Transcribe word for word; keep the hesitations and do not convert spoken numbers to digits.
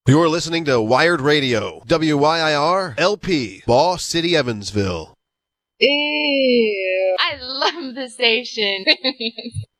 You're listening to Wired Radio, W Y I R L P, Ball City, Evansville. Ew. I love the station.